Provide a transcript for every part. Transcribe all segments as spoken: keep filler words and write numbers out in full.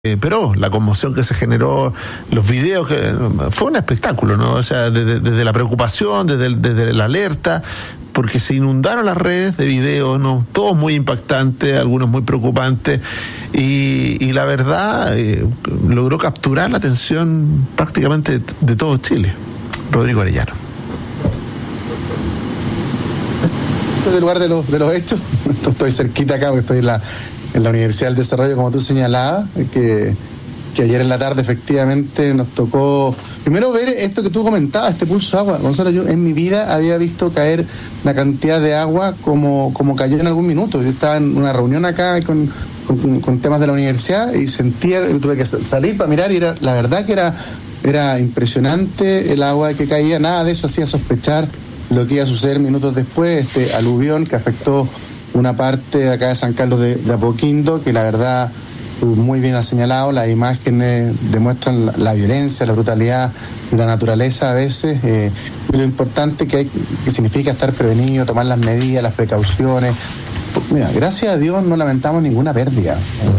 Eh, pero la conmoción que se generó, los videos, que fue un espectáculo, ¿no? O sea, desde, desde la preocupación, desde, desde la alerta, porque se inundaron las redes de videos, ¿no? Todos muy impactantes, algunos muy preocupantes, y, y la verdad eh, logró capturar la atención prácticamente de, de todo Chile. Rodrigo Arellano. Desde el lugar de los, de los hechos, estoy cerquita acá, porque estoy en la, en la Universidad del Desarrollo, como tú señalabas, que, que ayer en la tarde efectivamente nos tocó, primero ver esto que tú comentabas, este pulso de agua. Gonzalo, yo en mi vida había visto caer la cantidad de agua como, como cayó en algún minuto. Yo estaba en una reunión acá con, con, con temas de la universidad y sentía, tuve que salir para mirar y era, la verdad que era, era impresionante el agua que caía. Nada de eso hacía sospechar lo que iba a suceder minutos después, este aluvión que afectó una parte de acá de San Carlos de, de Apoquindo, que la verdad, muy bien ha señalado, las imágenes demuestran la, la violencia, la brutalidad de la naturaleza a veces, eh, y lo importante que, hay, que significa estar prevenido, tomar las medidas, las precauciones. Mira, gracias a Dios no lamentamos ninguna pérdida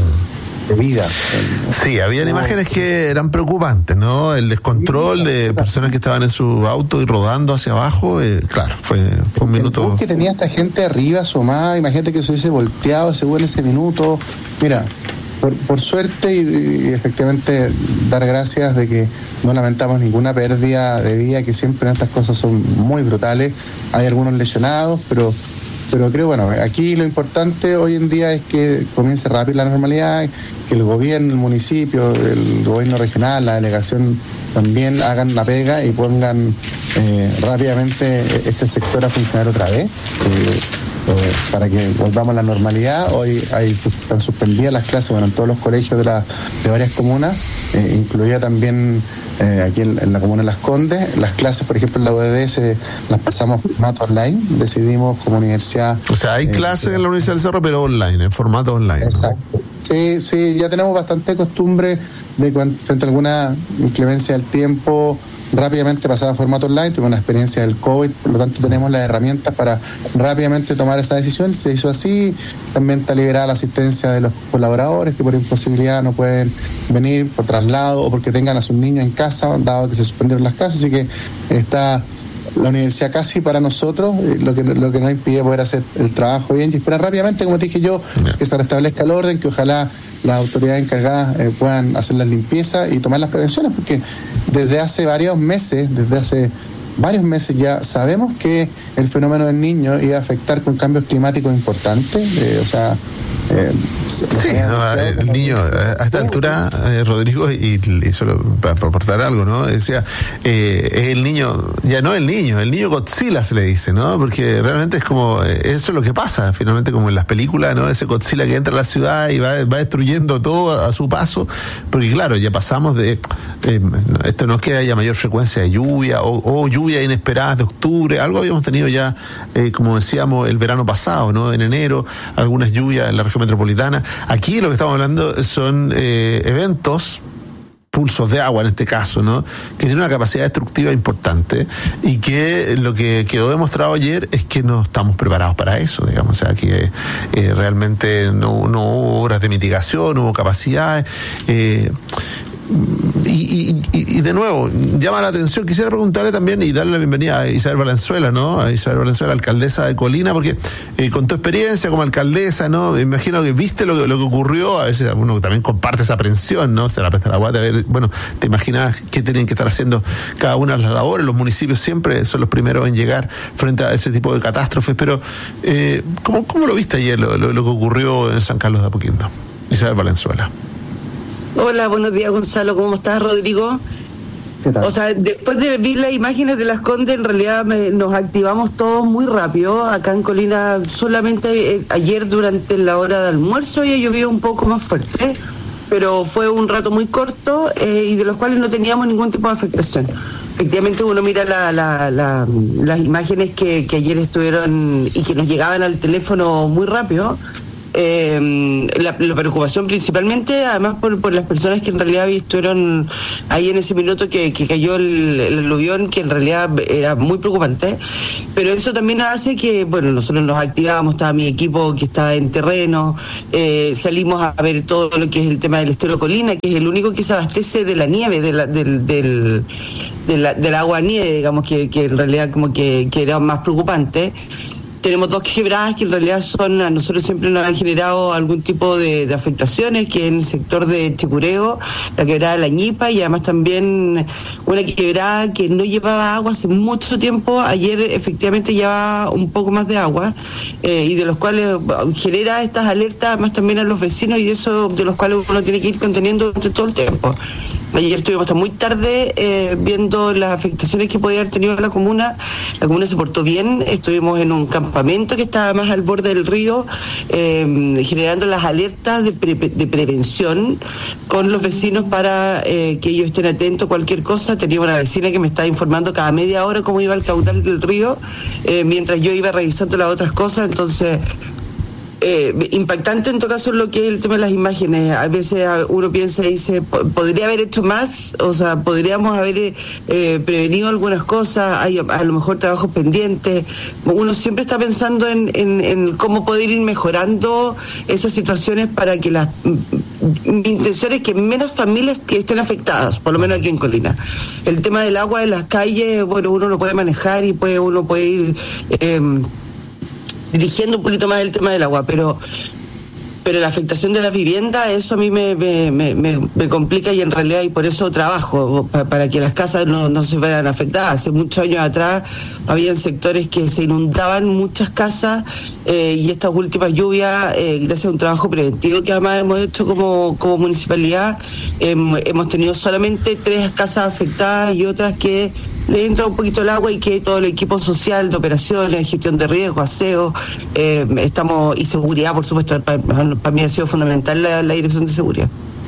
de vida. Sí, habían imágenes que eran preocupantes, ¿no? El descontrol de personas que estaban en su auto y rodando hacia abajo, eh, claro, fue, fue un minuto. El que tenía esta gente arriba asomada, imagínate que se hubiese volteado según ese minuto. Mira, por, por suerte y, y efectivamente dar gracias de que no lamentamos ninguna pérdida de vida, que siempre en estas cosas son muy brutales. Hay algunos lesionados, pero Pero creo, bueno, aquí lo importante hoy en día es que comience rápido la normalidad, que el gobierno, el municipio, el gobierno regional, la delegación también hagan la pega y pongan eh, rápidamente este sector a funcionar otra vez, eh, eh, para que volvamos a la normalidad. Hoy hay, están suspendidas las clases, bueno, en todos los colegios de, la, de varias comunas, eh, incluida también Eh, aquí en, en la comuna de Las Condes. Las clases, por ejemplo, en la U D D S las pasamos a formato online. Decidimos como universidad. O sea, hay eh, clases en la Universidad del Cerro, pero online, en formato online. Exacto. Sí, sí, ya tenemos bastante costumbre de cuando, frente a alguna inclemencia del tiempo, rápidamente pasar a formato online. Tuvimos una experiencia del COVID, por lo tanto tenemos las herramientas para rápidamente tomar esa decisión. Se hizo así. También está liberada la asistencia de los colaboradores que por imposibilidad no pueden venir por traslado o porque tengan a sus niños en casa, dado que se suspendieron las clases. Así que está la universidad casi para nosotros, lo que lo que nos impide poder hacer el trabajo bien y esperar rápidamente, como te dije yo, que se restablezca el orden, que ojalá las autoridades encargadas eh, puedan hacer las limpiezas y tomar las prevenciones, porque desde hace varios meses, desde hace varios meses ya sabemos que el fenómeno del niño iba a afectar con cambios climáticos importantes, eh, o sea, Eh, sí, no, el niño a esta altura, eh, Rodrigo, y, y solo para, para aportar algo, ¿no? Decía, eh, es el niño, ya no el niño, el niño Godzilla se le dice, ¿no? Porque realmente es como, eh, eso es lo que pasa, finalmente, como en las películas, ¿no? Ese Godzilla que entra a la ciudad y va, va destruyendo todo a, a su paso, porque claro, ya pasamos de, eh, esto no es que haya mayor frecuencia de lluvia o, o lluvias inesperadas de octubre, algo habíamos tenido ya, eh, como decíamos, el verano pasado, ¿no? En enero, algunas lluvias en la región metropolitana. Aquí lo que estamos hablando son eh, eventos, pulsos de agua en este caso, ¿no? Que tienen una capacidad destructiva importante y que lo que quedó demostrado ayer es que no estamos preparados para eso, digamos, o sea, que eh, realmente no, no hubo obras de mitigación, no hubo capacidades. Eh, Y, y, y de nuevo, llama la atención, quisiera preguntarle también y darle la bienvenida a Isabel Valenzuela, ¿no? A Isabel Valenzuela, alcaldesa de Colina, porque eh, con tu experiencia como alcaldesa, ¿no? Me imagino que viste lo que, lo que ocurrió, a veces uno también comparte esa aprensión, ¿no? Se la presta la guata, a ver, bueno, te imaginas qué tienen que estar haciendo cada una de las labores, los municipios siempre son los primeros en llegar frente a ese tipo de catástrofes, pero eh, ¿cómo, cómo lo viste ayer lo, lo, lo que ocurrió en San Carlos de Apoquindo? Isabel Valenzuela. Hola, buenos días, Gonzalo. ¿Cómo estás, Rodrigo? ¿Qué tal? O sea, después de ver las imágenes de Las Condes, en realidad me, nos activamos todos muy rápido. Acá en Colina, solamente eh, ayer durante la hora de almuerzo ya llovió un poco más fuerte, pero fue un rato muy corto eh, y de los cuales no teníamos ningún tipo de afectación. Efectivamente, uno mira la, la, la, las imágenes que, que ayer estuvieron y que nos llegaban al teléfono muy rápido. Eh, la, la preocupación principalmente, además por, por las personas que en realidad estuvieron ahí en ese minuto que, que cayó el, el aluvión, que en realidad era muy preocupante, pero eso también hace que, bueno, nosotros nos activamos, estaba mi equipo que estaba en terreno, eh, salimos a ver todo lo que es el tema del estero Colina, que es el único que se abastece de la nieve, de la, del, del, de la, del agua nieve, digamos, que, que en realidad como que, que era más preocupante. Tenemos dos quebradas que en realidad son, a nosotros siempre nos han generado algún tipo de, de afectaciones, que en el sector de Chicureo, la quebrada de La Ñipa, y además también una quebrada que no llevaba agua hace mucho tiempo, ayer efectivamente llevaba un poco más de agua, eh, y de los cuales genera estas alertas más también a los vecinos, y de eso de los cuales uno tiene que ir conteniendo durante todo el tiempo. Ayer estuvimos hasta muy tarde eh, viendo las afectaciones que podía haber tenido la comuna. La comuna se portó bien, estuvimos en un campamento que estaba más al borde del río, eh, generando las alertas de, pre- de prevención con los vecinos para eh, que ellos estén atentos a cualquier cosa. Tenía una vecina que me estaba informando cada media hora cómo iba el caudal del río, eh, mientras yo iba revisando las otras cosas, entonces... Eh, impactante en todo caso lo que es el tema de las imágenes. A veces uno piensa y dice, podría haber hecho más, o sea, podríamos haber eh, prevenido algunas cosas, hay a lo mejor trabajos pendientes. Uno siempre está pensando en, en, en cómo poder ir mejorando esas situaciones para que las... Mi intención es que menos familias que estén afectadas, por lo menos aquí en Colina. El tema del agua de las calles, bueno, uno lo puede manejar y puede uno puede ir... Eh, dirigiendo un poquito más el tema del agua, pero pero la afectación de la vivienda, eso a mí me, me, me, me complica, y en realidad y por eso trabajo, para, para que las casas no, no se vean afectadas. Hace muchos años atrás habían sectores que se inundaban muchas casas, eh, y estas últimas lluvias, eh, gracias a un trabajo preventivo que además hemos hecho como, como municipalidad, eh, hemos tenido solamente tres casas afectadas y otras que le entra un poquito el agua, y que todo el equipo social de operaciones, gestión de riesgo, aseo, eh, estamos, y seguridad, por supuesto, para, para mí ha sido fundamental la, la dirección de seguridad.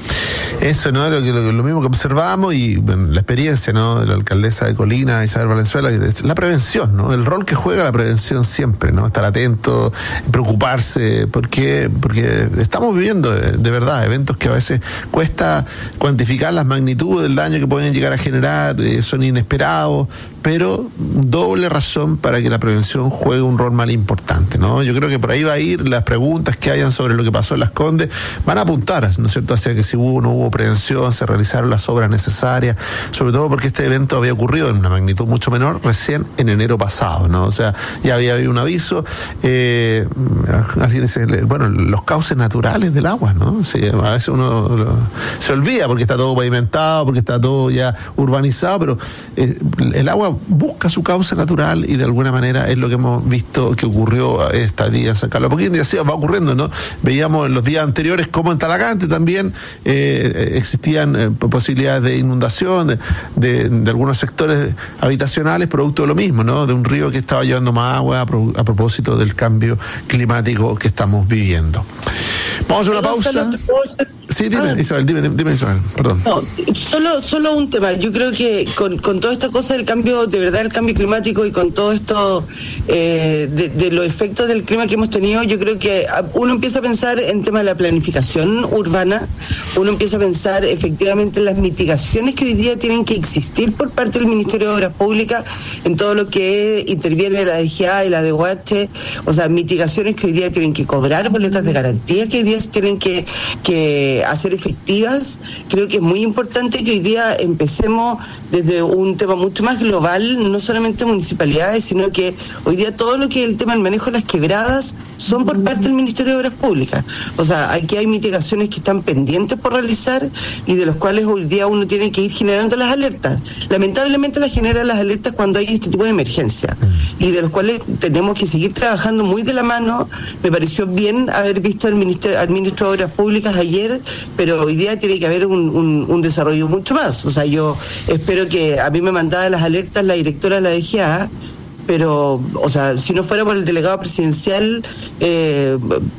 Eso, ¿no? Lo, lo, lo mismo que observamos, y bueno, la experiencia, ¿no?, de la alcaldesa de Colina, Isabel Valenzuela, la prevención, ¿no? El rol que juega la prevención siempre, ¿no? Estar atento, preocuparse, porque porque estamos viviendo de, de verdad eventos que a veces cuesta cuantificar las magnitudes del daño que pueden llegar a generar, eh, son inesperados, pero doble razón para que la prevención juegue un rol más importante, ¿no? Yo creo que por ahí va a ir las preguntas que hayan sobre lo que pasó en Las Condes, van a apuntar, ¿no es cierto?, hacia que si hubo o no hubo prevención, se realizaron las obras necesarias, sobre todo porque este evento había ocurrido en una magnitud mucho menor recién en enero pasado, ¿no? O sea, ya había habido un aviso, eh, alguien dice, bueno, los cauces naturales del agua, ¿no? Sí, a veces uno lo, se olvida porque está todo pavimentado, porque está todo ya urbanizado, pero eh, el agua busca su cauce natural, y de alguna manera es lo que hemos visto que ocurrió esta día en San Carlos Apoquindo, y así va ocurriendo, ¿no? Veíamos en los días anteriores cómo en Talagante también eh, existían eh, posibilidades de inundación de, de, de algunos sectores habitacionales producto de lo mismo, ¿no? De un río que estaba llevando más agua a, pro, a propósito del cambio climático que estamos viviendo. Vamos a una pausa. Sí, dime, ah. Isabel, dime, dime, Isabel, perdón. No, solo, solo un tema. Yo creo que con, con toda esta cosa del cambio, de verdad, el cambio climático, y con todo esto eh, de, de los efectos del clima que hemos tenido, yo creo que uno empieza a pensar en tema de la planificación urbana, uno empieza a pensar efectivamente en las mitigaciones que hoy día tienen que existir por parte del Ministerio de Obras Públicas en todo lo que interviene la D G A y la D O H, o sea, mitigaciones que hoy día tienen que cobrar, boletas de garantía que hoy día tienen que, que hacer efectivas. Creo que es muy importante que hoy día empecemos desde un tema mucho más global, no solamente municipalidades, sino que hoy día todo lo que es el tema del manejo de las quebradas son por parte del Ministerio de Obras Públicas. O sea, aquí hay mitigaciones que están pendientes por realizar, y de los cuales hoy día uno tiene que ir generando las alertas. Lamentablemente las generan las alertas cuando hay este tipo de emergencia, y de los cuales tenemos que seguir trabajando muy de la mano. Me pareció bien haber visto al Ministerio, al Ministro de Obras Públicas ayer, pero hoy día tiene que haber un, un, un desarrollo mucho más. O sea, yo espero que a mí me mandara las alertas la directora de la D G A, pero, o sea, si no fuera por el delegado presidencial eh,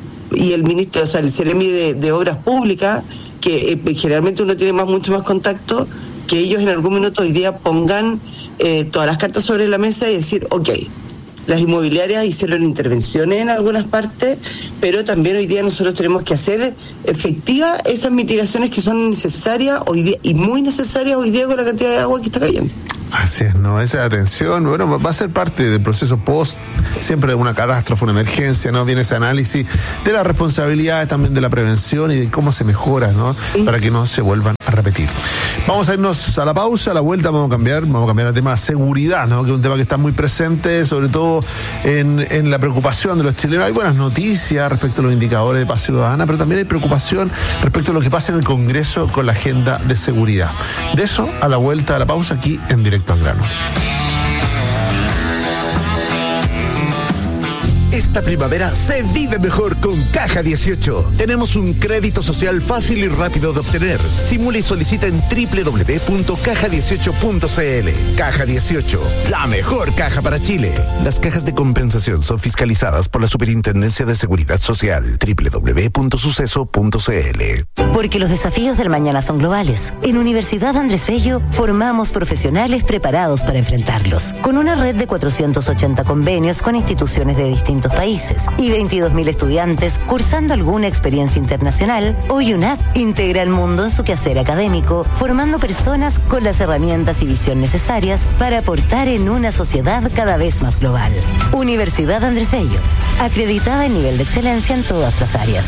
y el ministro, o sea, el Ceremi de, de Obras Públicas, que eh, generalmente uno tiene más mucho más contacto, que ellos en algún minuto hoy día pongan eh, todas las cartas sobre la mesa y decir, ok, las inmobiliarias hicieron intervenciones en algunas partes, pero también hoy día nosotros tenemos que hacer efectivas esas mitigaciones que son necesarias hoy día y muy necesarias hoy día con la cantidad de agua que está cayendo. Así es, ¿no? Esa atención, bueno, va a ser parte del proceso post, siempre de una catástrofe, una emergencia, ¿no? Viene ese análisis de las responsabilidades, también de la prevención y de cómo se mejora, ¿no? Sí. Para que no se vuelvan a repetir. Vamos a irnos a la pausa, a la vuelta vamos a cambiar, vamos a cambiar el tema de seguridad, ¿no? Que es un tema que está muy presente, sobre todo en, en la preocupación de los chilenos. Hay buenas noticias respecto a los indicadores de paz ciudadana, pero también hay preocupación respecto a lo que pasa en el Congreso con la agenda de seguridad. De eso, a la vuelta a la pausa, aquí en Directo al Grano. Esta primavera se vive mejor con Caja dieciocho. Tenemos un crédito social fácil y rápido de obtener. Simula y solicita en doble u doble u doble u punto caja dieciocho punto c l. Caja dieciocho, la mejor caja para Chile. Las cajas de compensación son fiscalizadas por la Superintendencia de Seguridad Social. doble u doble u doble u punto suceso punto c l. Porque los desafíos del mañana son globales. En Universidad Andrés Bello formamos profesionales preparados para enfrentarlos. Con una red de cuatrocientos ochenta convenios con instituciones de distintos países y veintidós mil estudiantes cursando alguna experiencia internacional, hoy UNAP integra el mundo en su quehacer académico, formando personas con las herramientas y visión necesarias para aportar en una sociedad cada vez más global. Universidad Andrés Bello, acreditada en nivel de excelencia en todas las áreas.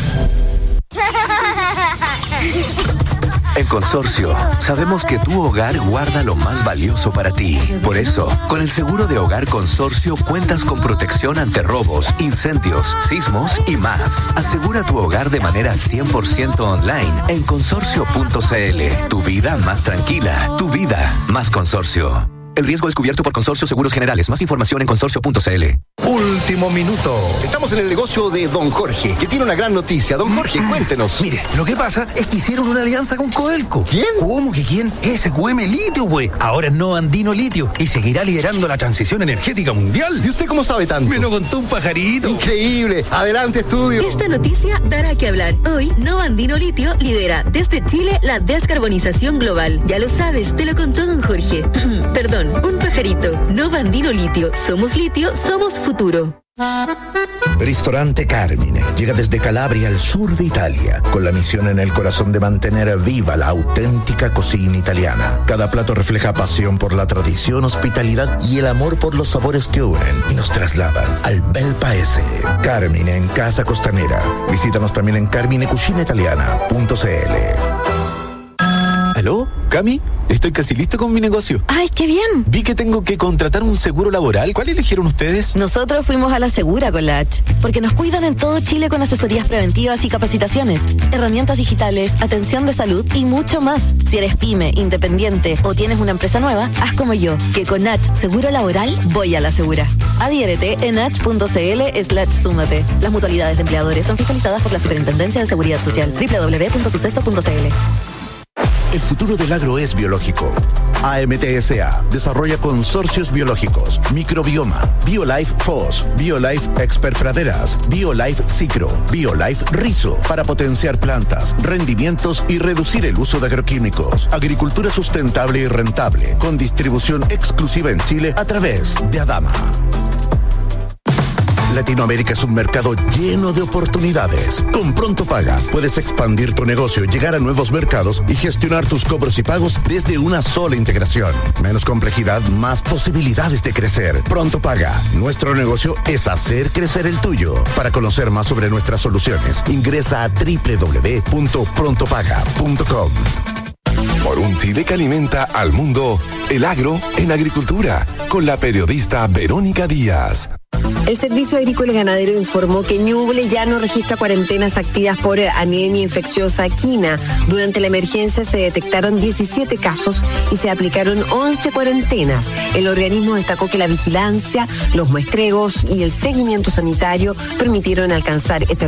En Consorcio, sabemos que tu hogar guarda lo más valioso para ti. Por eso, con el seguro de hogar Consorcio cuentas con protección ante robos, incendios, sismos y más. Asegura tu hogar de manera cien por ciento online en consorcio punto c l. Tu vida más tranquila, tu vida más Consorcio. El riesgo es cubierto por Consorcio Seguros Generales. Más información en consorcio punto c l. Último minuto. Estamos en el negocio de Don Jorge, que tiene una gran noticia. Don Jorge, cuéntenos. Mire, lo que pasa es que hicieron una alianza con Codelco. ¿Quién? ¿Cómo que quién? S Q M Litio, güey. Ahora es Nova Andino Litio y seguirá liderando la transición energética mundial. ¿Y usted cómo sabe tanto? Me lo contó un pajarito. Increíble. Adelante, estudio. Esta noticia dará que hablar. Hoy, Nova Andino Litio lidera desde Chile la descarbonización global. Ya lo sabes, te lo contó Don Jorge. Perdón, un pajarito. Nova Andino Litio. Somos litio, somos futuro. Ristorante Carmine llega desde Calabria al sur de Italia, con la misión en el corazón de mantener viva la auténtica cocina italiana. Cada plato refleja pasión por la tradición, hospitalidad y el amor por los sabores que unen y nos trasladan al bel paese. Carmine en Casa Costanera. Visítanos también en carmine cucina italiana punto c l. ¿Aló? Cami, estoy casi listo con mi negocio. ¡Ay, qué bien! Vi que tengo que contratar un seguro laboral. ¿Cuál eligieron ustedes? Nosotros fuimos a la Segura con la H, porque nos cuidan en todo Chile con asesorías preventivas y capacitaciones, herramientas digitales, atención de salud y mucho más. Si eres pyme, independiente o tienes una empresa nueva, haz como yo, que con H Seguro Laboral voy a la Segura. Adhiérete en h punto c l slash súmate. Las mutualidades de empleadores son fiscalizadas por la Superintendencia de Seguridad Social. doble u doble u doble u punto suceso punto c l. El futuro del agro es biológico. A M T S A desarrolla consorcios biológicos, Microbioma, BioLife F O S, BioLife Expert Praderas, BioLife Cicro, BioLife Rizo, para potenciar plantas, rendimientos y reducir el uso de agroquímicos. Agricultura sustentable y rentable, con distribución exclusiva en Chile a través de Adama. Latinoamérica es un mercado lleno de oportunidades. Con Pronto Paga puedes expandir tu negocio, llegar a nuevos mercados y gestionar tus cobros y pagos desde una sola integración. Menos complejidad, más posibilidades de crecer. Pronto Paga. Nuestro negocio es hacer crecer el tuyo. Para conocer más sobre nuestras soluciones, ingresa a doble u doble u doble u punto pronto paga punto com. Por un Chile que alimenta al mundo, el agro en agricultura, con la periodista Verónica Díaz. El Servicio Agrícola y Ganadero informó que Ñuble ya no registra cuarentenas activas por anemia infecciosa equina. Durante la emergencia se detectaron diecisiete casos y se aplicaron once cuarentenas. El organismo destacó que la vigilancia, los muestreos y el seguimiento sanitario permitieron alcanzar este